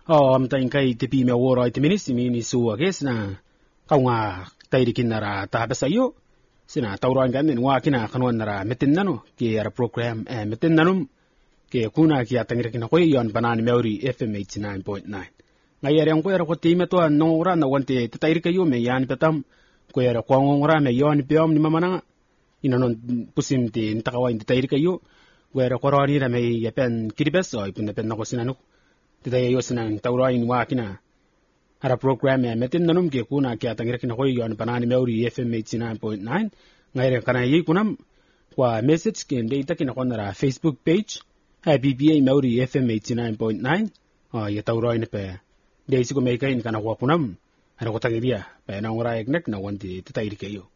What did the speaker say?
Mtain kai te pi me wora te minisi mini sua kes na kaunga tairikin nara tahabasayo sina tauran ganen wa kina kanwan nara metin nano ke ara program metin nanum ke kuna ki atangirkin ko yon banani meuri FM 89.9 ngayere ko era ko time to nora na wante te tairika yo me yan petam ko era ko ngora me yon peom ni mamana inanon pusim te ntakawa te tairika yo ko era korori ra me yepen kiribes o ipun pen na ko sinanu Today yo sinang tauroin wa kina ara program metin nanum ke kuna ke atangirkin ko yon banani meuri FM 89.9 ngaire kana yi kunam kwa message ke data kina konara Facebook page BBA meuri FM 89.9 ya tauroin pe dei sigo me kain kana kwa kunam ara ko tagiria pe na ngora eknek na wanti tatairike yo